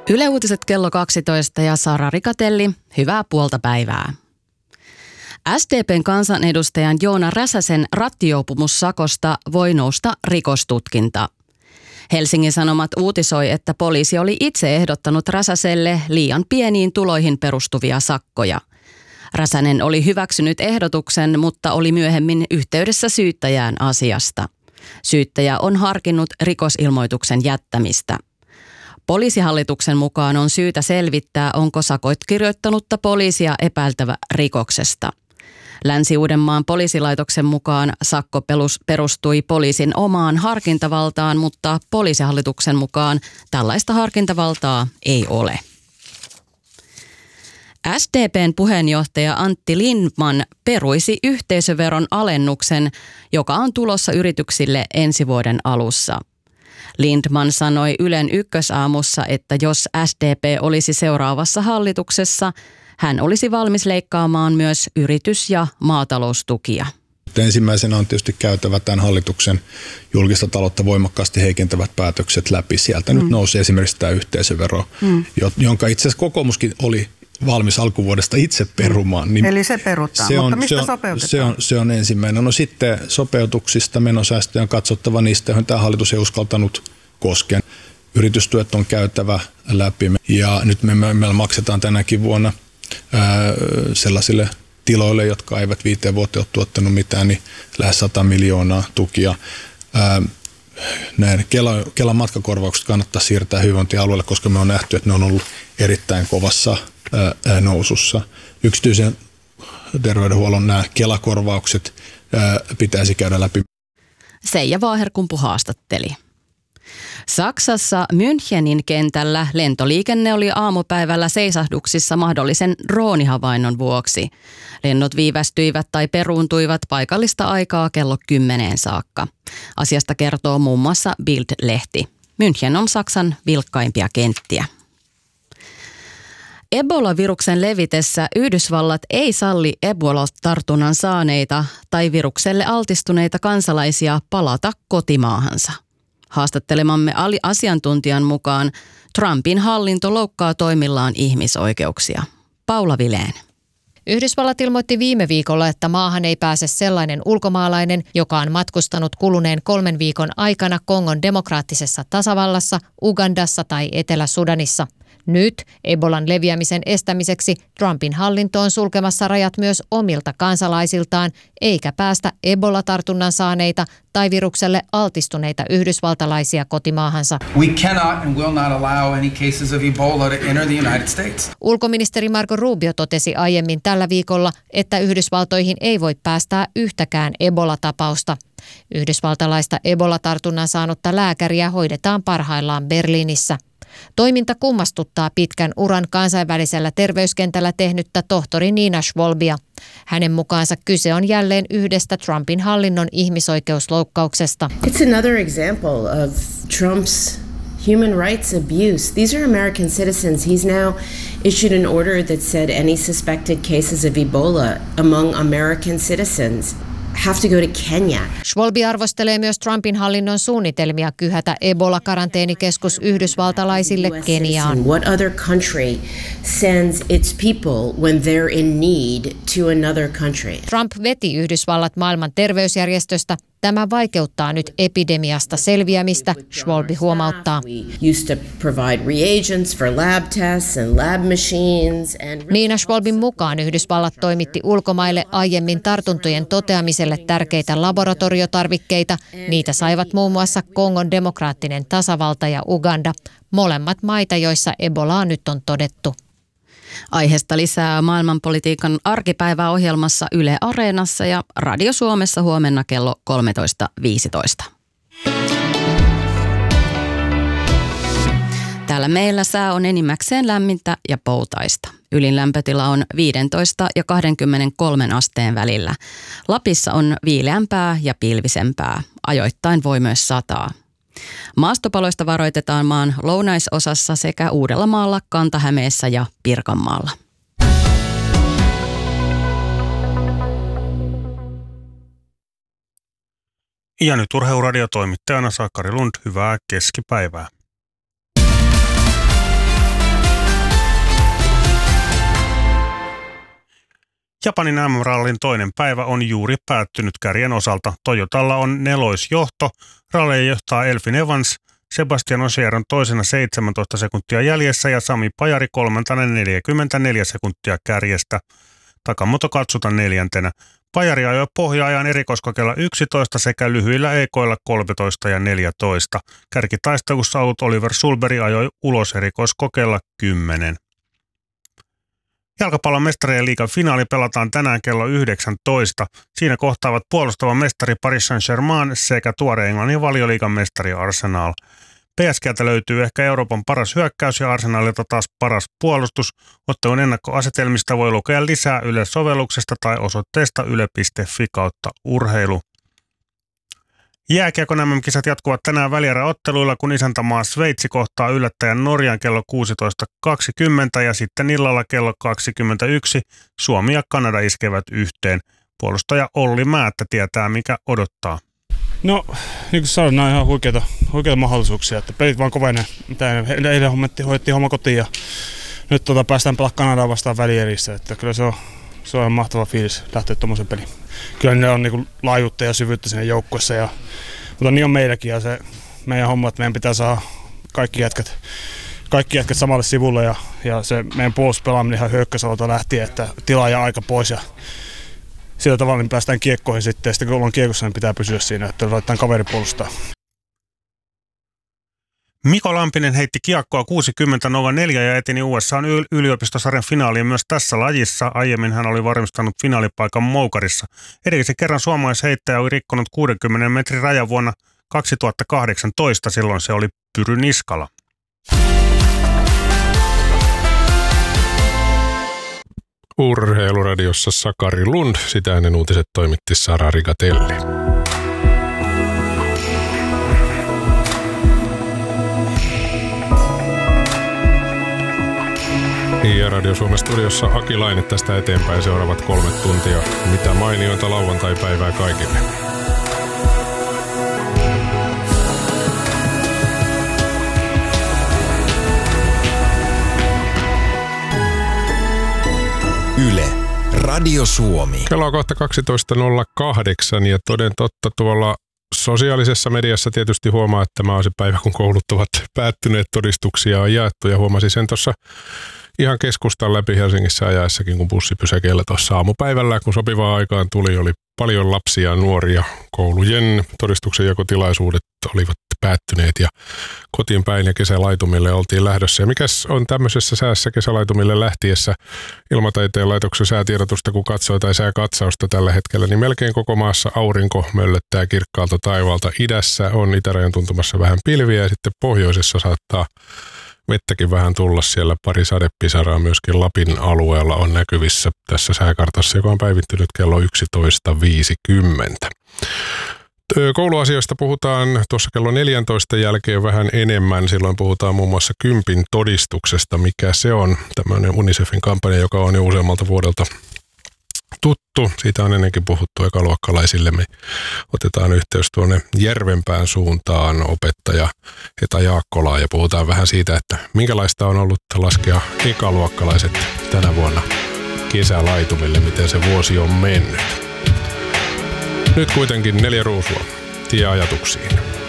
Yle Uutiset kello 12 ja Sara Rikatelli, hyvää puolta päivää. SDP:n kansanedustajan Joona Räsäsen rattijuopumussakosta voi nousta rikostutkinta. Helsingin Sanomat uutisoi, että poliisi oli itse ehdottanut Räsäselle liian pieniin tuloihin perustuvia sakkoja. Räsänen oli hyväksynyt ehdotuksen, mutta oli myöhemmin yhteydessä syyttäjään asiasta. Syyttäjä on harkinnut rikosilmoituksen jättämistä. Poliisihallituksen mukaan on syytä selvittää, onko sakot kirjoittanutta poliisia epäiltävä rikoksesta. Länsi-Uudenmaan poliisilaitoksen mukaan sakko perustui poliisin omaan harkintavaltaan, mutta poliisihallituksen mukaan tällaista harkintavaltaa ei ole. SDP:n puheenjohtaja Antti Lindtman peruisi yhteisöveron alennuksen, joka on tulossa yrityksille ensi vuoden alussa. Lindtman sanoi Ylen Ykkösaamussa, että jos SDP olisi seuraavassa hallituksessa, hän olisi valmis leikkaamaan myös yritys- ja maataloustukia. Ensimmäisenä on tietysti käytävä tämän hallituksen julkista taloutta voimakkaasti heikentävät päätökset läpi. Sieltä nyt nousee esimerkiksi tämä yhteisövero, jonka itse asiassa kokoomuskin oli valmis alkuvuodesta itse perumaan. Niin eli se perutaan, mutta mistä sopeutetaan? Se on ensimmäinen. No sitten sopeutuksista menosäästöjä on katsottava niistä, joihin tämä hallitus ei uskaltanut koskea. Yritystuet on käytävä läpi ja nyt me maksetaan tänäkin vuonna sellaisille tiloille, jotka eivät 5 vuotta ole tuottanut mitään, niin lähes 100 miljoonaa tukia. Näin Kelan matkakorvaukset kannattaa siirtää hyvinvointialueelle, koska me on nähty, että ne on ollut erittäin kovassa nousussa. Yksityisen terveydenhuollon nämä Kela-korvaukset pitäisi käydä läpi. Seija Vaaherkumpu haastatteli. Saksassa Münchenin kentällä lentoliikenne oli aamupäivällä seisahduksissa mahdollisen droonihavainnon vuoksi. Lennot viivästyivät tai peruuntuivat paikallista aikaa kello 10 saakka. Asiasta kertoo muun muassa Bild-lehti. München on Saksan vilkkaimpia kenttiä. Ebola-viruksen levitessä Yhdysvallat ei salli Ebola-tartunnan saaneita tai virukselle altistuneita kansalaisia palata kotimaahansa. Haastattelemamme asiantuntijan mukaan Trumpin hallinto loukkaa toimillaan ihmisoikeuksia. Paula Vileen. Yhdysvallat ilmoitti viime viikolla, että maahan ei pääse sellainen ulkomaalainen, joka on matkustanut kuluneen 3 viikon aikana Kongon demokraattisessa tasavallassa, Ugandassa tai Etelä-Sudanissa. Nyt Ebolan leviämisen estämiseksi Trumpin hallinto on sulkemassa rajat myös omilta kansalaisiltaan, eikä päästä Ebola-tartunnan saaneita tai virukselle altistuneita yhdysvaltalaisia kotimaahansa. We cannot and will not allow any cases of Ebola to enter the United States. Ulkoministeri Marco Rubio totesi aiemmin tällä viikolla, että Yhdysvaltoihin ei voi päästää yhtäkään Ebola-tapausta. Yhdysvaltalaista Ebola-tartunnan saanutta lääkäriä hoidetaan parhaillaan Berliinissä. Toiminta kummastuttaa pitkän uran kansainvälisellä terveyskentällä tehnyttä tohtori Nina Schwalbia. Hänen mukaansa kyse on jälleen yhdestä Trumpin hallinnon ihmisoikeusloukkauksesta. It's another example of Trump's human rights abuse. These are American citizens. He's now issued an order that said any suspected cases of Ebola among American citizens have to go to Kenya. Schwalbe arvostelee myös Trumpin hallinnon suunnitelmia kyhätä Ebola-karanteenikeskus yhdysvaltalaisille Keniaan. What other country sends its people when they're in need to another country? Trump veti Yhdysvallat maailman terveysjärjestöstä. Tämä vaikeuttaa nyt epidemiasta selviämistä, Schwalbe huomauttaa. Nina Schwalbin mukaan Yhdysvallat toimitti ulkomaille aiemmin tartuntojen toteamiselle tärkeitä laboratoriotarvikkeita. Niitä saivat muun muassa Kongon demokraattinen tasavalta ja Uganda, molemmat maita, joissa Ebolaa nyt on todettu. Aiheesta lisää maailmanpolitiikan arkipäiväohjelmassa Yle Areenassa ja Radio Suomessa huomenna kello 13.15. Täällä meillä sää on enimmäkseen lämmintä ja poutaista. Ylin lämpötila on 15 ja 23 asteen välillä. Lapissa on viileämpää ja pilvisempää. Ajoittain voi myös sataa. Maastopaloista varoitetaan maan lounaisosassa sekä Uudellamaalla, Kanta-Hämeessä ja Pirkanmaalla. Ja nyt urheiluradiotoimittajana Sakari Lund, hyvää keskipäivää. Japanin MM-rallin toinen päivä on juuri päättynyt kärjen osalta. Toyotalla on nelosjohto. Rallia johtaa Elfyn Evans, Sebastian Ogier on toisena 17 sekuntia jäljessä ja Sami Pajari kolmantena 44 sekuntia kärjestä. Takamoto Katsuta neljäntenä. Pajari ajoi pohja-ajan erikoiskokeella 11 sekä lyhyillä ekoilla 13 ja 14. Kärkitaistelussa ollut Oliver Sulberg ajoi ulos erikoiskokeella 10. Jalkapallon mestarien liigan finaali pelataan tänään kello 19. Siinä kohtaavat puolustava mestari Paris Saint-Germain sekä tuore Englannin Valioliigan mestari Arsenal. PSG:ltä löytyy ehkä Euroopan paras hyökkäys ja Arsenalilta taas paras puolustus. Ottelun ennakkoasetelmista voi lukea lisää Yle-sovelluksesta tai osoitteesta yle.fi/urheilu. Jääkiekon MM-kisat jatkuvat tänään välieräotteluilla, kun isäntämaa Sveitsi kohtaa yllättäjän Norjan kello 16.20 ja sitten illalla kello 21 Suomi ja Kanada iskevät yhteen. Puolustaja Olli Määttä tietää, mikä odottaa. No, niin kuin sanoin, nämä on ihan huikeita mahdollisuuksia, että pelit vaan kovenee. Eilen hoidettiin homma kotiin ja nyt päästään pelaamaan Kanadaa vastaan välierissä, että kyllä se on ihan mahtava fiilis lähteä tuommoisen peliin. Kyllä ne on niin laajuutta ja syvyyttä siinä joukkueessa, mutta niin on meilläkin ja se meidän homma, että meidän pitää saada kaikki jätkät samalle sivulle ja se meidän puolustuspelaaminen ihan hyökkäysalueelta lähtien, että tilaa ja aika pois ja sillä tavalla niin päästään kiekkoihin sitten ja sitten kun ollaan kiekossa, niin pitää pysyä siinä, että laitetaan kaveri puolustaa. Miko Lampinen heitti kiekkoa 60.04 ja eteni USA:n yliopistosarjan finaaliin myös tässä lajissa. Aiemmin hän oli varmistanut finaalipaikan Moukarissa. Edellisen kerran suomalaisheittäjä oli rikkonut 60 metrin rajan vuonna 2018, silloin se oli Pyry Niskala. Urheiluradiossa Sakari Lund, sitä ennen uutiset toimitti Sara Rigatelli. Ja Radio Suomen studiossa Aki Laine tästä eteenpäin seuraavat 3 tuntia. Mitä mainioita lauantai-päivää kaikille. Yle, Radio Suomi. Kello on kohta 12.08 ja toden totta tuolla sosiaalisessa mediassa tietysti huomaa, että tämä on se päivä, kun koulut ovat päättyneet, todistuksia on jaettu ja huomasin sen tuossa ihan keskustan läpi Helsingissä ajaessakin, kun bussipysäkeillä tuossa aamupäivällä, kun sopivaan aikaan tuli, oli paljon lapsia ja nuoria. Koulujen todistuksenjakotilaisuudet olivat päättyneet ja kotiin päin ja kesälaitumille oltiin lähdössä. Ja mikäs on tämmöisessä säässä kesälaitumille lähtiessä Ilmataiteen laitoksen säätiedotusta, kun katsoo tai sääkatsausta tällä hetkellä, niin melkein koko maassa aurinko möllöttää kirkkaalta taivaalta. Idässä on itärajan tuntumassa vähän pilviä ja sitten pohjoisessa saattaa vettäkin vähän tulla, siellä pari sadepisaraa myöskin Lapin alueella on näkyvissä tässä sääkartassa, joka on päivittynyt kello 11.50. Kouluasioista puhutaan tuossa kello 14 jälkeen vähän enemmän. Silloin puhutaan muun muassa 10 todistuksesta, mikä se on. Tämmöinen UNICEFin kampanja, joka on jo useammalta vuodelta tuttu. Siitä on ennenkin puhuttu ekaluokkalaisille. Me otetaan yhteys tuonne Järvenpään suuntaan opettaja Heta Jaakkolaa ja puhutaan vähän siitä, että minkälaista on ollut laskea ekaluokkalaiset tänä vuonna kesälaitumille, miten se vuosi on mennyt. Nyt kuitenkin 4 ruusua. Tie ajatuksiin.